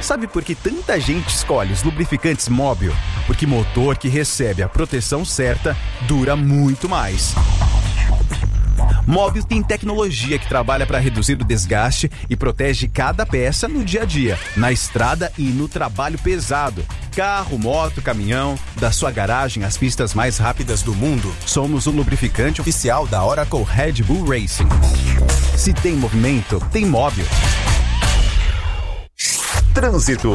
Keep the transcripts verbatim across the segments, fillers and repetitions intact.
Sabe por que tanta gente escolhe os lubrificantes Móbil? Porque motor que recebe a proteção certa dura muito mais. Móbil tem tecnologia que trabalha para reduzir o desgaste e protege cada peça no dia a dia, na estrada e no trabalho pesado. Carro, moto, caminhão, da sua garagem às pistas mais rápidas do mundo, somos o lubrificante oficial da Oracle Red Bull Racing. Se tem movimento, tem Móbil. Trânsito.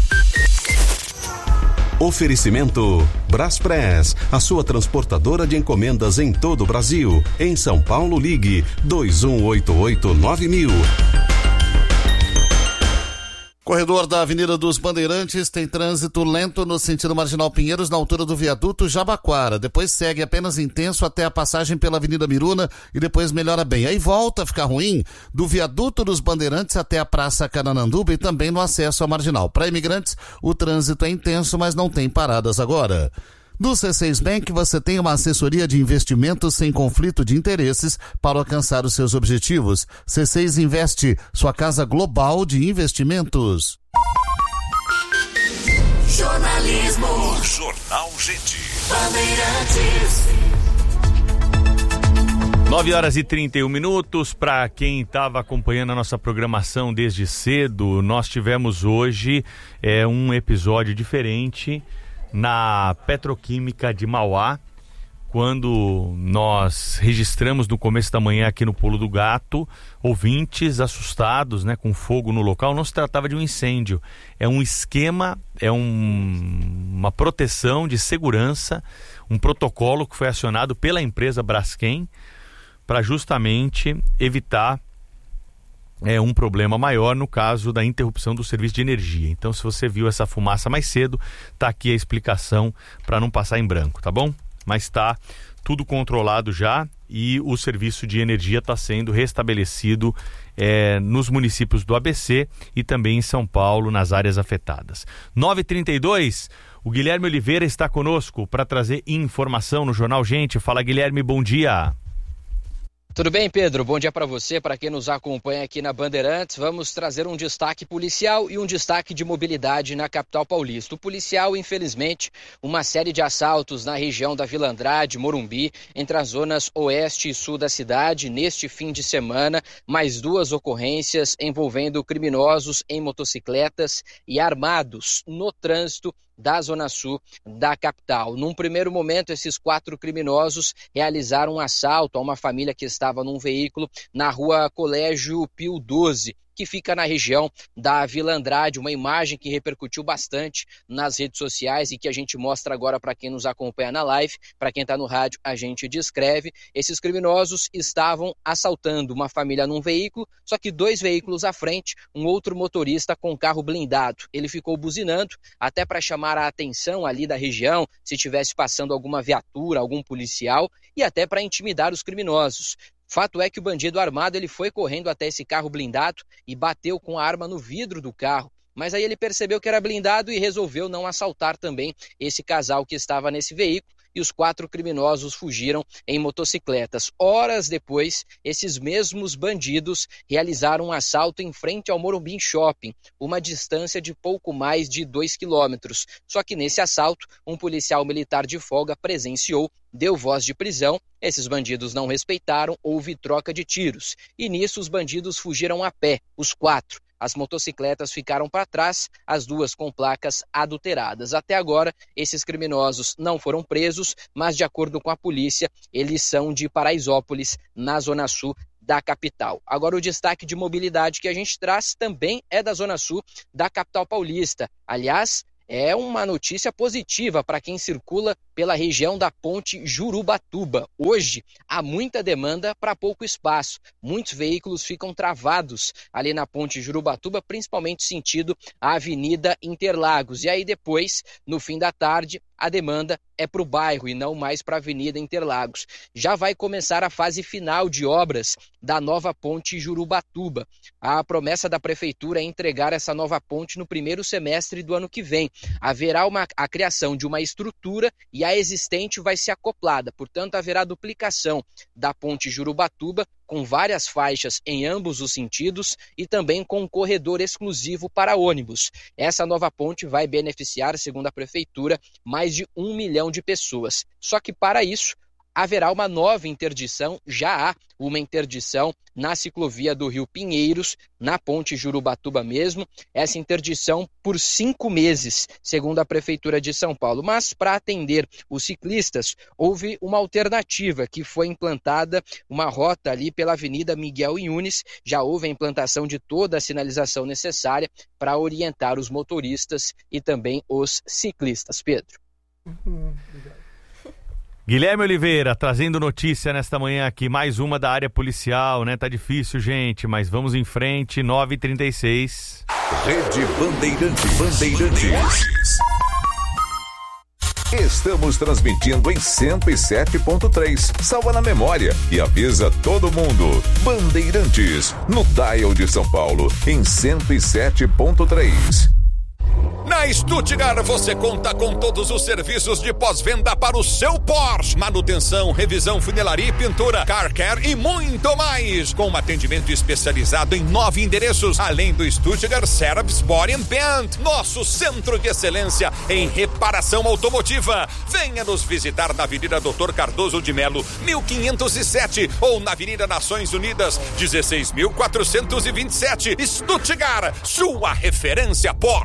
Oferecimento Braspress, a sua transportadora de encomendas em todo o Brasil. Em São Paulo, ligue dois um oito oito nove mil. Corredor da Avenida dos Bandeirantes tem trânsito lento no sentido Marginal Pinheiros, na altura do viaduto Jabaquara. Depois segue apenas intenso até a passagem pela Avenida Miruna e depois melhora bem. Aí volta a ficar ruim do viaduto dos Bandeirantes até a Praça Canananduba e também no acesso à Marginal. Para imigrantes, o trânsito é intenso, mas não tem paradas agora. No C seis Bank você tem uma assessoria de investimentos sem conflito de interesses para alcançar os seus objetivos. C seis Investe, sua casa global de investimentos. Jornalismo. Jornal Gente. Bandeirantes. nove horas e trinta e um minutos. Para quem estava acompanhando a nossa programação desde cedo, nós tivemos hoje é, um episódio diferente na Petroquímica de Mauá, quando nós registramos no começo da manhã aqui no Pulo do Gato, ouvintes assustados, né, com fogo no local. Não se tratava de um incêndio, é um esquema, é um, uma proteção de segurança, um protocolo que foi acionado pela empresa Braskem para justamente evitar é um problema maior no caso da interrupção do serviço de energia. Então, se você viu essa fumaça mais cedo, tá aqui a explicação para não passar em branco, tá bom? Mas está tudo controlado já e o serviço de energia está sendo restabelecido é, nos municípios do A B C e também em São Paulo, nas áreas afetadas. nove e trinta e dois, o Guilherme Oliveira está conosco para trazer informação no Jornal Gente. Fala, Guilherme, bom dia. Tudo bem, Pedro? Bom dia para você, para quem nos acompanha aqui na Bandeirantes. Vamos trazer um destaque policial e um destaque de mobilidade na capital paulista. O policial, infelizmente, uma série de assaltos na região da Vila Andrade, Morumbi, entre as zonas oeste e sul da cidade. Neste fim de semana, mais duas ocorrências envolvendo criminosos em motocicletas e armados no trânsito da Zona Sul da capital. Num primeiro momento, esses quatro criminosos realizaram um assalto a uma família que estava num veículo na rua Colégio Pio doze, que fica na região da Vila Andrade, uma imagem que repercutiu bastante nas redes sociais e que a gente mostra agora para quem nos acompanha na live. Para quem está no rádio, a gente descreve. Esses criminosos estavam assaltando uma família num veículo, só que dois veículos à frente, um outro motorista com carro blindado. Ele ficou buzinando até para chamar a atenção ali da região, se tivesse passando alguma viatura, algum policial, e até para intimidar os criminosos. Fato é que o bandido armado ele foi correndo até esse carro blindado e bateu com a arma no vidro do carro. Mas aí ele percebeu que era blindado e resolveu não assaltar também esse casal que estava nesse veículo. E os quatro criminosos fugiram em motocicletas. Horas depois, esses mesmos bandidos realizaram um assalto em frente ao Morumbi Shopping, uma distância de pouco mais de dois quilômetros. Só que nesse assalto, um policial militar de folga presenciou, deu voz de prisão. Esses bandidos não respeitaram, houve troca de tiros. E nisso os bandidos fugiram a pé, os quatro. As motocicletas ficaram para trás, as duas com placas adulteradas. Até agora, esses criminosos não foram presos, mas de acordo com a polícia, eles são de Paraisópolis, na Zona Sul da capital. Agora, o destaque de mobilidade que a gente traz também é da Zona Sul da capital paulista. Aliás, é uma notícia positiva para quem circula pela região da Ponte Jurubatuba. Hoje, há muita demanda para pouco espaço. Muitos veículos ficam travados ali na Ponte Jurubatuba, principalmente sentido a Avenida Interlagos. E aí depois, no fim da tarde, a demanda é para o bairro e não mais para a Avenida Interlagos. Já vai começar a fase final de obras da nova ponte Jurubatuba. A promessa da prefeitura é entregar essa nova ponte no primeiro semestre do ano que vem. Haverá uma, a criação de uma estrutura e a existente vai ser acoplada. Portanto, haverá duplicação da ponte Jurubatuba com várias faixas em ambos os sentidos e também com um corredor exclusivo para ônibus. Essa nova ponte vai beneficiar, segundo a Prefeitura, mais de um milhão de pessoas. Só que para isso, haverá uma nova interdição, já há uma interdição na ciclovia do Rio Pinheiros, na ponte Jurubatuba mesmo, essa interdição por cinco meses, segundo a Prefeitura de São Paulo. Mas para atender os ciclistas, houve uma alternativa que foi implantada, uma rota ali pela Avenida Miguel Yunes, já houve a implantação de toda a sinalização necessária para orientar os motoristas e também os ciclistas. Pedro. Uhum, obrigado. Guilherme Oliveira, trazendo notícia nesta manhã aqui, mais uma da área policial, né? Tá difícil, gente, mas vamos em frente, nove e trinta e seis. Rede Bandeirantes. Bandeirantes. Estamos transmitindo em cento e sete ponto três. Salva na memória e avisa todo mundo. Bandeirantes, no dial de São Paulo, em cento e sete ponto três. Na Stuttgart você conta com todos os serviços de pós-venda para o seu Porsche. Manutenção, revisão, funilaria e pintura, car care e muito mais. Com um atendimento especializado em nove endereços, além do Stuttgart Service Body and Paint, nosso centro de excelência em reparação automotiva. Venha nos visitar na Avenida Doutor Cardoso de Melo, mil quinhentos e sete, ou na Avenida Nações Unidas, dezesseis mil quatrocentos e vinte e sete. Stuttgart, sua referência Porsche.